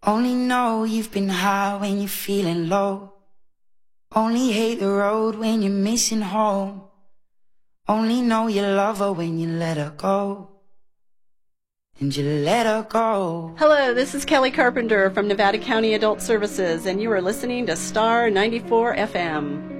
Only know you've been high when you're feeling low. Only hate the road when you're missing home. Only know you love her when you let her go. And you let her go. Hello, this is Kelly Carpenter from Nevada County Adult Services, and you are listening to Star 94 FM.